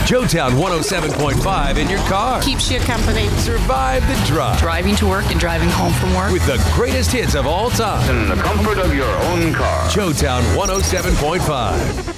Joetown 107.5 in your car. Keeps you company. Survive the drive. Driving to work and driving home from work. With the greatest hits of all time. In the comfort of your own car. Joetown 107.5.